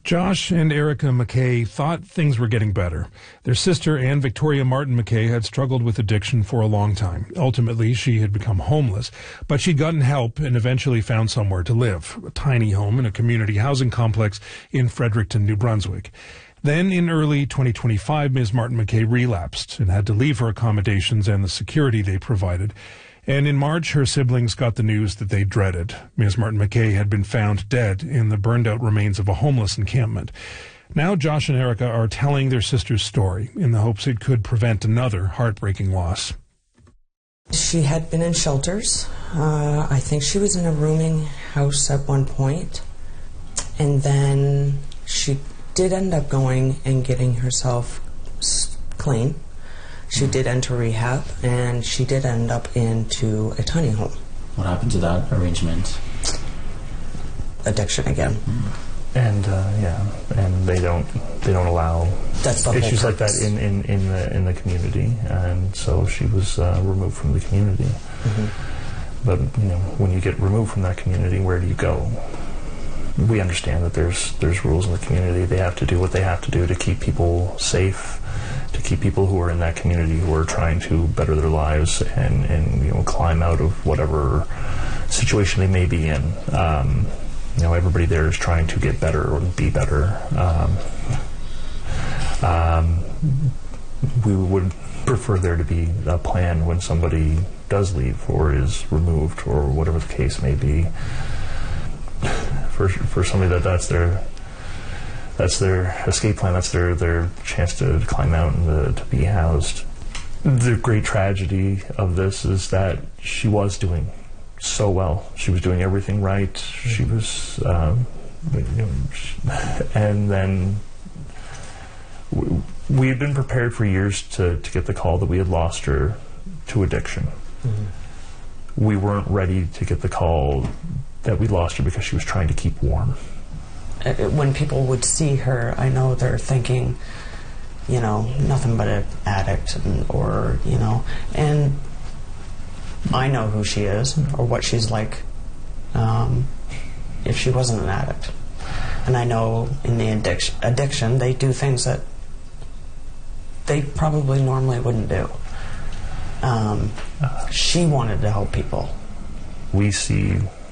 Josh and Erica McKay thought things were getting better. Their sister, Anne Victoria Martin McKay, had struggled with addiction for a long time. Ultimately, she had become homeless, but she'd gotten help and eventually found somewhere to live, a tiny home in a community housing complex in Fredericton, New Brunswick. Then, in early 2025, Ms. Martin McKay relapsed and had to leave her accommodations and the security they provided. And in March, her siblings got the news that they dreaded. Ms. Martin McKay had been found dead in the burned-out remains of a homeless encampment. Now Josh and Erica are telling their sister's story in the hopes it could prevent another heartbreaking loss. She had been in shelters. I think she was in a rooming house at one point. And then she did end up going and getting herself clean. She did enter rehab, and she did end up into a tiny home. What happened to that arrangement? Addiction again. And and they don't allow issues like that in the community, and so she was removed from the community. Mm-hmm. But when you get removed from that community, where do you go? We understand that there's rules in the community. They have to do what they have to do to keep people safe, to keep people who are in that community who are trying to better their lives and climb out of whatever situation they may be in. Everybody there is trying to get better or be better. We would prefer there to be a plan when somebody does leave or is removed or whatever the case may be. For somebody that's their escape plan, that's their chance to climb out and to be housed. The great tragedy of this is that she was doing so well. She was doing everything right. She was, and then we had been prepared for years to get the call that we had lost her to addiction. Mm-hmm. We weren't ready to get the call that we lost her because she was trying to keep warm. When people would see her, I know they're thinking, nothing but an addict, and I know who she is or what she's like if she wasn't an addict. And I know in the addiction, they do things that they probably normally wouldn't do. She wanted to help people. We see